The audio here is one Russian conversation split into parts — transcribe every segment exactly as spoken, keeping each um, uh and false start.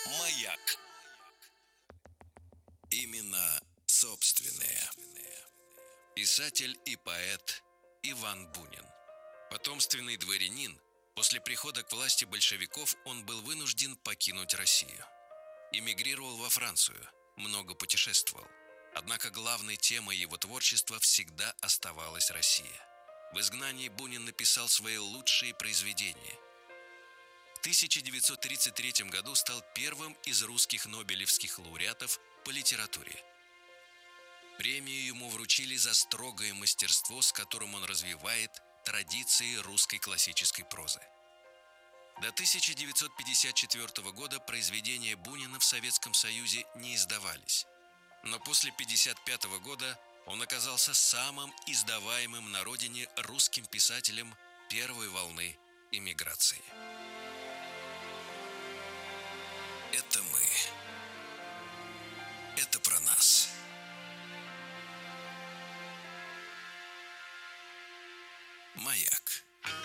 Маяк. Имена собственные. Писатель и поэт Иван Бунин. Потомственный дворянин, после прихода к власти большевиков он был вынужден покинуть Россию. Эмигрировал во Францию, много путешествовал. Однако главной темой его творчества всегда оставалась Россия. В изгнании Бунин написал свои лучшие произведения. В тысяча девятьсот тридцать третьем году стал первым из русских нобелевских лауреатов по литературе. Премию ему вручили за строгое мастерство, с которым он развивает традиции русской классической прозы. До тысяча девятьсот пятьдесят четвёртого года произведения Бунина в Советском Союзе не издавались. Но после тысяча девятьсот пятьдесят пятого года он оказался самым издаваемым на родине русским писателем первой волны эмиграции. Это мы. Это про нас. Маяк.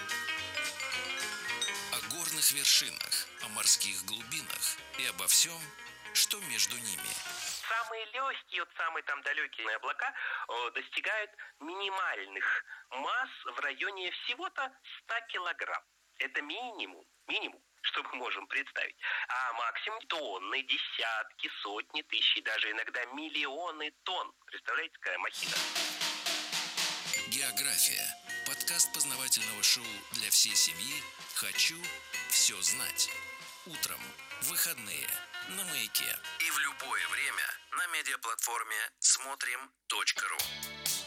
О горных вершинах, о морских глубинах и обо всем, что между ними. Самые легкие, вот самые там далекие облака о, достигают минимальных масс в районе всего-то ста килограмм. Это минимум, минимум, что мы можем представить. А максимум тонны, десятки, сотни тысяч, даже иногда миллионы тонн. Представляете, какая махина? География. Подкаст познавательного шоу для всей семьи «Хочу все знать». Утром, в выходные, на Маяке. И в любое время на медиаплатформе смотрим точка ру.